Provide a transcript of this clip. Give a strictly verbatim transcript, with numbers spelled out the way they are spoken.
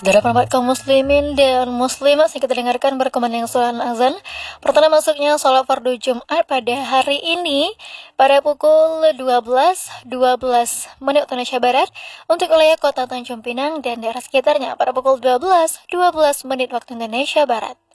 Segera pendapat kaum muslimin dan muslimat yang kita dengarkan berkumandang suara azan. Pertama masuknya sholat fardu Jumat pada hari ini pada pukul dua belas dua belas menit waktu Indonesia Barat untuk wilayah kota Tanjung Pinang dan daerah sekitarnya pada pukul dua belas dua belas menit waktu Indonesia Barat.